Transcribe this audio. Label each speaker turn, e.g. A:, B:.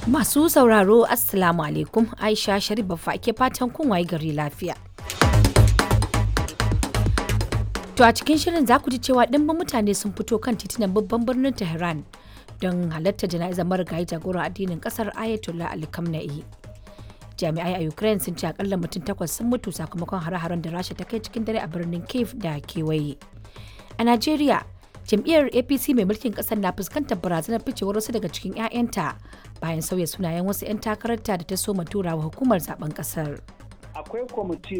A: Masu sauraro Assalamu alaikum, Aisha Sharif Baffa ke fatan kun waye gari lafiya. To a cikin shirin za ku ji cewa ɗimbin mutane sun fito kan titunan babban birnin Tehran don halartar jana'izar marigayi jagoran addinin ƙasar Ayatollah Ali Khamenei. Jami'ai a Ukraine sun ce akalla mutum 8 sun mutu sakamakon hare-haren da Rasha ta kai cikin dare a birnin Kyiv da kewaye. A Najeriya, jam'iyyar APC mai mulkin ƙasar na fuskantar barazanar ficewar wasu daga cikin 'ya'yanta bayan sauya sunayen wasu 'yan takararta da ta soma turawa hukumar zaben ƙasar.
B: Akwai kwamiti